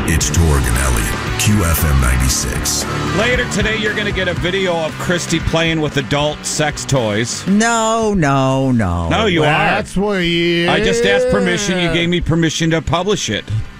It's Torg and Elliott, QFM 96. Later today, you're going to get a video of Christy playing with adult sex toys. No. No, you are. That's what you... I just asked permission. You gave me permission to publish it.